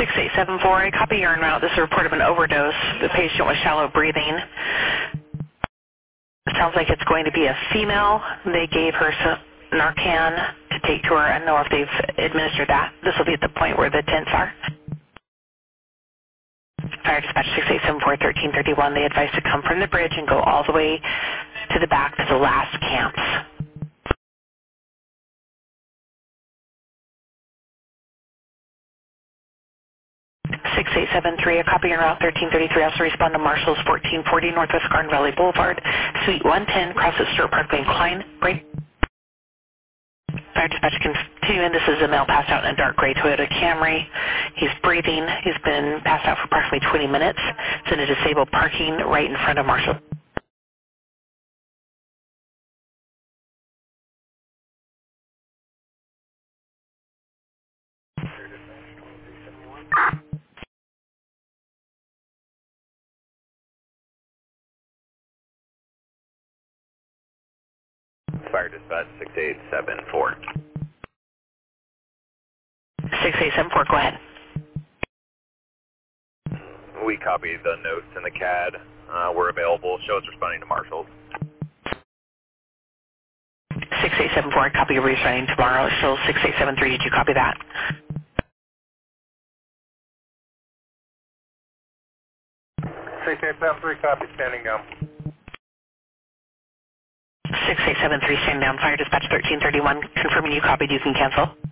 6874, I copy your en route. This is a report of an overdose. The patient was shallow breathing. It sounds like it's going to be a female. They gave her some Narcan to take to her. I don't know if they've administered that. This will be at the point where the tents are. Fire dispatch 6874-1331. They advised to come from the bridge and go all the way to the back to the last camps. 6873, a copy your route 1333, also respond to Marshall's 1440 Northwest Garden Valley Boulevard, Suite 110, crosses Stewart Parkway and Klein. Break. Fire dispatch continuing. This is a male passed out in a dark gray Toyota Camry. He's breathing. He's been passed out for approximately 20 minutes. It's in a disabled parking right in front of Marshall. Fire dispatch 6874. 6874, go ahead. We copy the notes in the CAD. We're available. Show us responding to Marshall. 6874, I copy your responding tomorrow. Still 6873, did you copy that? .6873, copy, standing down. 6873, standing down. Fire dispatch 1331, confirming you copied, you can cancel.